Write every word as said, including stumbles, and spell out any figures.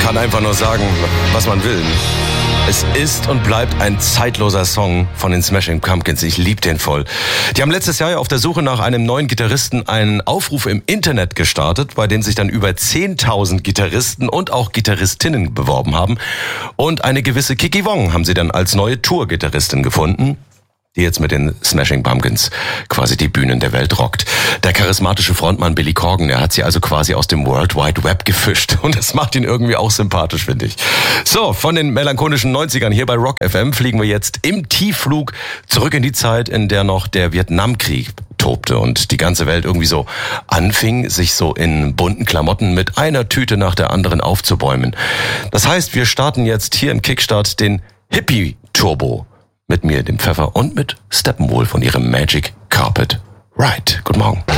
kann einfach nur sagen, was man will. Es ist und bleibt ein zeitloser Song von den Smashing Pumpkins. Ich liebe den voll. Die haben letztes Jahr ja auf der Suche nach einem neuen Gitarristen einen Aufruf im Internet gestartet, bei dem sich dann über zehntausend Gitarristen und auch Gitarristinnen beworben haben. Und eine gewisse Kiki Wong haben sie dann als neue Tour-Gitarristin gefunden, die jetzt mit den Smashing Pumpkins quasi die Bühnen der Welt rockt. Der charismatische Frontmann Billy Corgan, der hat sie also quasi aus dem World Wide Web gefischt. Und das macht ihn irgendwie auch sympathisch, finde ich. So, von den melancholischen neunzigern hier bei Rock F M fliegen wir jetzt im Tiefflug zurück in die Zeit, in der noch der Vietnamkrieg tobte und die ganze Welt irgendwie so anfing, sich so in bunten Klamotten mit einer Tüte nach der anderen aufzubäumen. Das heißt, wir starten jetzt hier im Kickstart den Hippie Turbo. Mit mir, dem Pfeffer und mit Steppenwolf von ihrem Magic Carpet Ride. Guten Morgen.